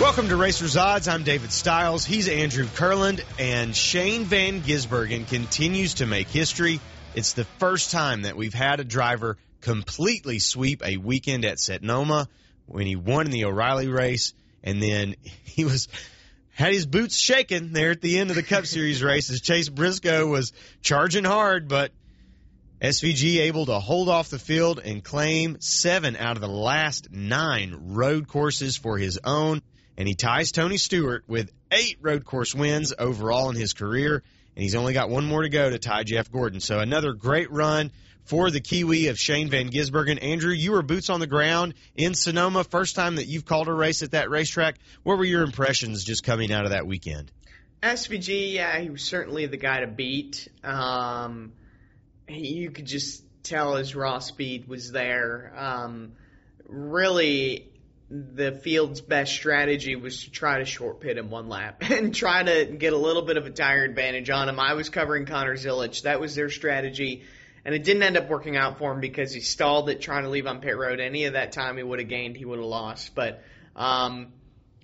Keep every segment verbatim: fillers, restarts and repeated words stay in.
Welcome to Racers Odds. I'm David Stiles. He's Andrew Kurland, and Shane Van Gisbergen continues to make history. It's the first time that we've had a driver completely sweep a weekend at Sonoma when he won in the O'Reilly race, and then he was had his boots shaken there at the end of the Cup Series race as Chase Briscoe was charging hard, but S V G able to hold off the field and claim seven out of the last nine road courses for his own. And he ties Tony Stewart with eight road course wins overall in his career, and he's only got one more to go to tie Jeff Gordon. So another great run for the Kiwi of Shane Van Gisbergen. Andrew, you were boots on the ground in Sonoma, first time that you've called a race at that racetrack. What were your impressions just coming out of that weekend? S V G, yeah, he was certainly the guy to beat. Um, he, you could just tell his raw speed was there. Um, really, the field's best strategy was to try to short pit him one lap and try to get a little bit of a tire advantage on him. I was covering Connor Zilic. That was their strategy, and it didn't end up working out for him because he stalled it trying to leave on pit road. Any of that time he would have gained, he would have lost. But, um,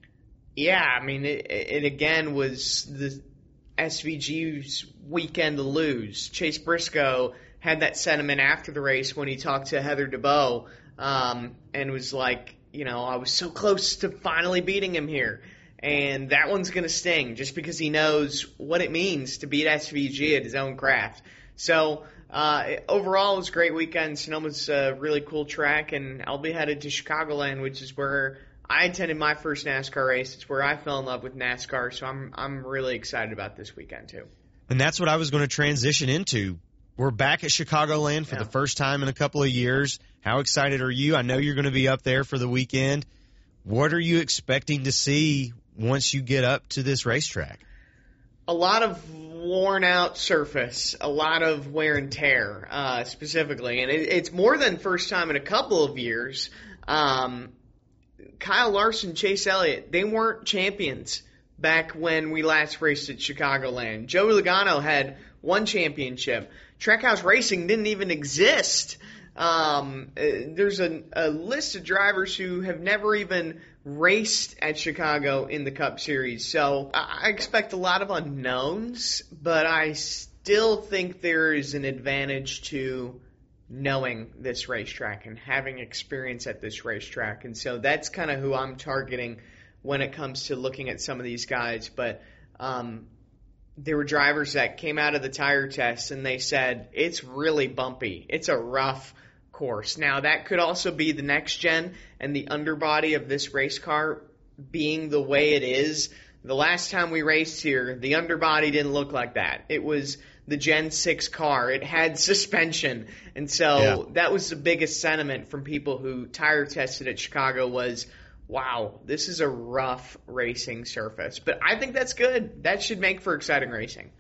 yeah, I mean, it, it again was the S V G's weekend to lose. Chase Briscoe had that sentiment after the race when he talked to Heather DeBow um, and was like, you know, I was so close to finally beating him here. And that one's going to sting just because he knows what it means to beat S V G at his own craft. So, uh, overall, it was a great weekend. Sonoma's a really cool track, and I'll be headed to Chicagoland, which is where I attended my first NASCAR race. It's where I fell in love with NASCAR, so I'm I'm really excited about this weekend, too. And that's what I was going to transition into. We're back at Chicagoland for yeah. the first time in a couple of years. How excited are you? I know you're going to be up there for the weekend. What are you expecting to see once you get up to this racetrack? A lot of worn-out surface, a lot of wear and tear, uh, specifically. And it, it's more than first time in a couple of years. Um, Kyle Larson, Chase Elliott, they weren't champions back when we last raced at Chicagoland. Joey Logano had one championship. Trackhouse Racing didn't even exist. Um, there's a, a list of drivers who have never even raced at Chicago in the Cup Series. So I expect a lot of unknowns, but I still think there is an advantage to knowing this racetrack and having experience at this racetrack. And so that's kind of who I'm targeting when it comes to looking at some of these guys. But um, there were drivers that came out of the tire test and they said, it's really bumpy. It's a rough course. Now, that could also be the next gen and the underbody of this race car being the way it is. The last time we raced here, the underbody didn't look like that. It was the Gen six car. It had suspension. And so yeah. that was the biggest sentiment from people who tire tested at Chicago was, wow, this is a rough racing surface. But I think that's good. That should make for exciting racing.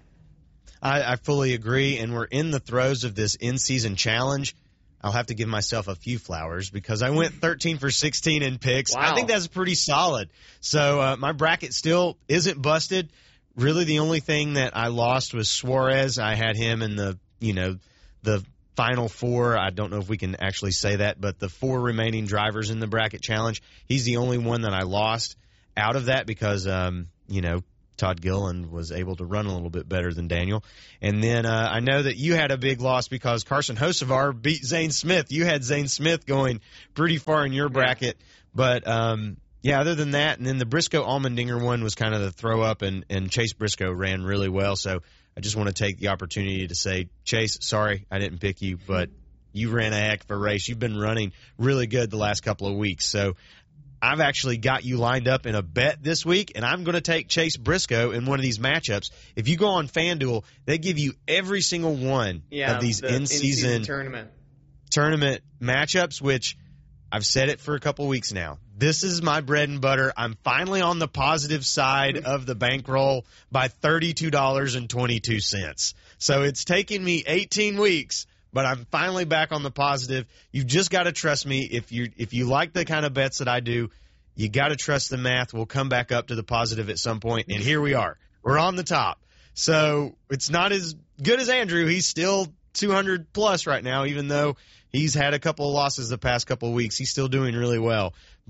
I, I fully agree, and we're in the throes of this in-season challenge. I'll have to give myself a few flowers because I went thirteen for sixteen in picks. Wow. I think that's pretty solid. So uh, my bracket still isn't busted. Really, the only thing that I lost was Suarez. I had him in the, you know, the final four. I don't know if we can actually say that, but the four remaining drivers in the bracket challenge, he's the only one that I lost out of that because, um, you know, Todd Gilliland was able to run a little bit better than Daniel. And then uh, I know that you had a big loss because Carson Hocevar beat Zane Smith. You had Zane Smith going pretty far in your bracket. But, um, yeah, other than that, and then the Briscoe-Allmendinger one was kind of the throw-up, and, and Chase Briscoe ran really well. So I just want to take the opportunity to say, Chase, sorry I didn't pick you, but you ran a heck of a race. You've been running really good the last couple of weeks. So I've actually got you lined up in a bet this week, and I'm going to take Chase Briscoe in one of these matchups. If you go on FanDuel, they give you every single one yeah, of these the in-season, in-season tournament. tournament matchups, which I've said it for a couple weeks now. This is my bread and butter. I'm finally on the positive side of the bankroll by thirty-two dollars and twenty-two cents. So it's taken me eighteen weeks, but I'm finally back on the positive. You've just got to trust me. If you if you like the kind of bets that I do, you got to trust the math. We'll come back up to the positive at some point, and here we are. We're on the top. So it's not as good as Andrew. He's still two hundred plus right now, even though he's had a couple of losses the past couple of weeks. He's still doing really well.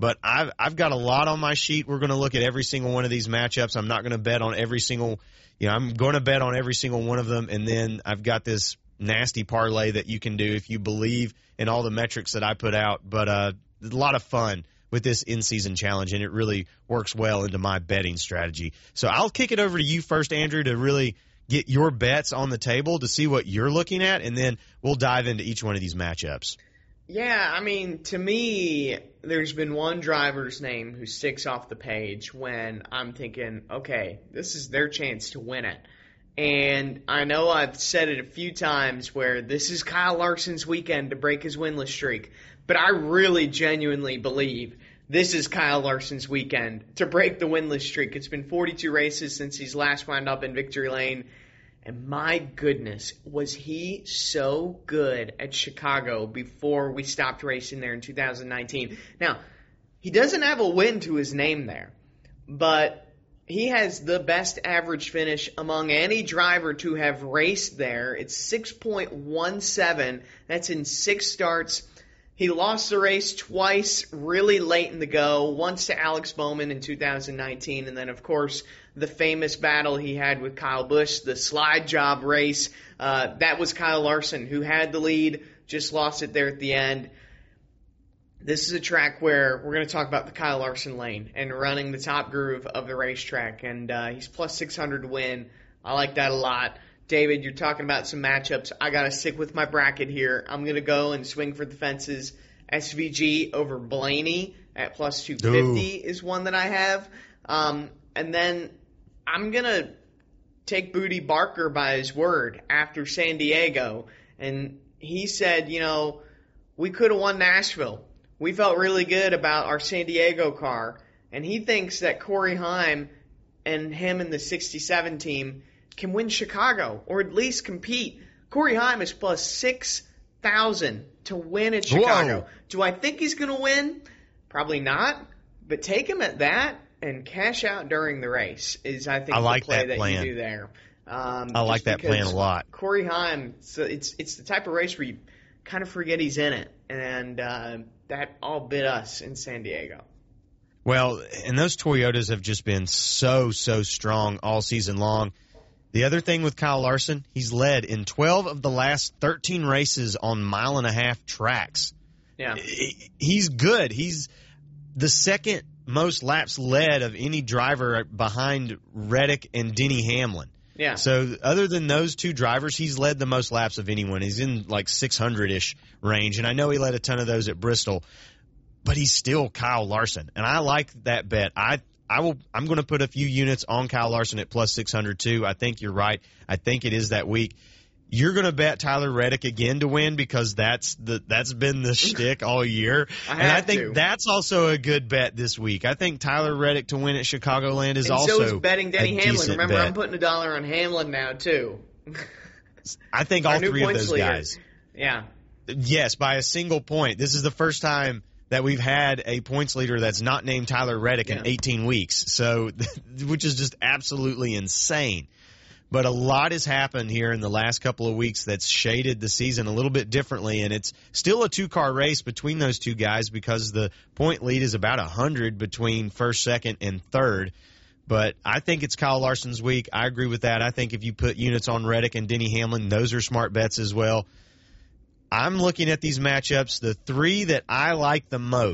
But I've I've got a lot on my sheet. We're going to look at every single one of these matchups. I'm not going to bet on every single, you know, I'm going to bet on every single one of them. And then I've got this nasty parlay that you can do if you believe in all the metrics that I put out. But uh, a lot of fun with this in-season challenge, and it really works well into my betting strategy. So I'll kick it over to you first, Andrew, to really get your bets on the table to see what you're looking at, and then we'll dive into each one of these matchups. Yeah, I mean, to me, there's been one driver's name who sticks off the page when I'm thinking, okay, this is their chance to win it. And I know I've said it a few times where this is Kyle Larson's weekend to break his winless streak, but I really genuinely believe this is Kyle Larson's weekend to break the winless streak. It's been forty-two races since he's last wound up in victory lane. And my goodness, was he so good at Chicago before we stopped racing there in two thousand nineteen. Now, he doesn't have a win to his name there, but he has the best average finish among any driver to have raced there. It's six point one seven. That's in six starts. He lost the race twice really late in the go, once to Alex Bowman in two thousand nineteen, and then, of course, the famous battle he had with Kyle Busch, the slide job race. Uh, that was Kyle Larson, who had the lead, just lost it there at the end. This is a track where we're going to talk about the Kyle Larson lane and running the top groove of the racetrack, and uh, he's plus six hundred to win. I like that a lot. David, you're talking about some matchups. I got to stick with my bracket here. I'm going to go and swing for the fences. S V G over Blaney at plus two fifty Ooh. Is one that I have. Um, and then I'm going to take Booty Barker by his word after San Diego. And he said, you know, we could have won Nashville. We felt really good about our San Diego car. And he thinks that Corey Heim and him and the sixty-seven team can win Chicago, or at least compete. Corey Heim is plus six thousand to win at Chicago. Whoa. Do I think he's going to win? Probably not. But take him at that and cash out during the race is, I think, I like the play that, that plan. you do there. Um, I like that plan a lot. Corey Heim, so it's it's the type of race where you kind of forget he's in it, and uh, that all bit us in San Diego. Well, and those Toyotas have just been so, so strong all season long. The other thing with Kyle Larson, he's led in twelve of the last thirteen races on mile and a half tracks. Yeah. He's good. He's the second most laps led of any driver behind Reddick and Denny Hamlin. Yeah. So other than those two drivers, he's led the most laps of anyone. He's in like six hundred-ish range, and I know he led a ton of those at Bristol, but he's still Kyle Larson, and I like that bet. I I will. I'm going to put a few units on Kyle Larson at plus six hundred too. I think you're right. I think it is that week. You're going to bet Tyler Reddick again to win because that's the that's been the shtick all year, I and I think to. that's also a good bet this week. I think Tyler Reddick to win at Chicagoland is and also so is betting Denny a Hamlin. Remember, bet. I'm putting a dollar on Hamlin now too. I think all three of those leader. guys. Yeah. Yes, by a single point. This is the first time that we've had a points leader that's not named Tyler Reddick yeah. in eighteen weeks, so which is just absolutely insane. But a lot has happened here in the last couple of weeks that's shaded the season a little bit differently, and it's still a two-car race between those two guys because the point lead is about one hundred between first, second, and third. But I think it's Kyle Larson's week. I agree with that. I think if you put units on Reddick and Denny Hamlin, those are smart bets as well. I'm looking at these matchups. The three that I like the most